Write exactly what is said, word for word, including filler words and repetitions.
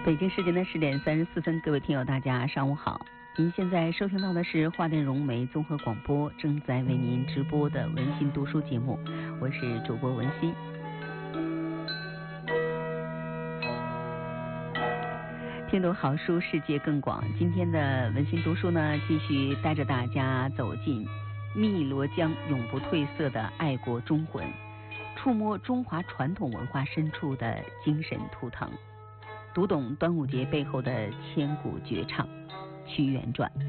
北京时间的十点三十四分，各位听友，大家上午好。您现在收听到的是华电融媒综合广播正在为您直播的文心读书节目，我是主播文心。听读好书，世界更广。今天的文心读书呢，继续带着大家走进汨罗江永不褪色的爱国忠魂，触摸中华传统文化深处的精神图腾，读懂端午节背后的千古绝唱《屈原传》。